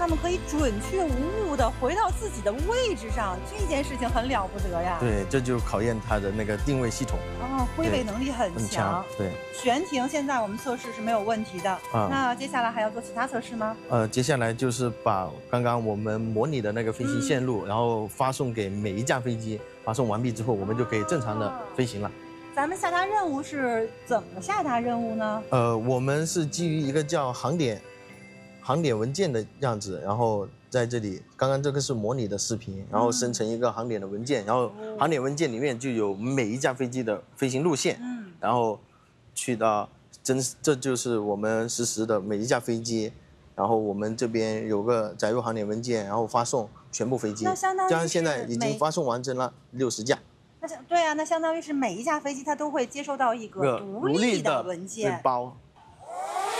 他们可以准确无误的回到自己的位置上，这件事情很了不得呀。 对，这就考验它的那个定位系统。 哦，挥尾能力很强。 对， 悬停现在我们测试是没有问题的。那接下来还要做其他测试吗？ 接下来就是把刚刚我们模拟的那个飞行线路，然后发送给每一架飞机。发送完毕之后，我们就可以正常的飞行了。 咱们下达任务是怎么下达任务呢？ 我们是基于一个叫航点文件的样子，然后在这里，刚刚这个是模拟的视频，然后生成一个航点的文件，然后航点文件里面就有每一架飞机的飞行路线，然后去到这就是我们实时的每一架飞机，然后我们这边有个载入航点文件，然后发送全部飞机， 那相当于这样现在已经发送完成了60架。 对啊，那相当于是每一架飞机它都会接收到一个独立的文件包。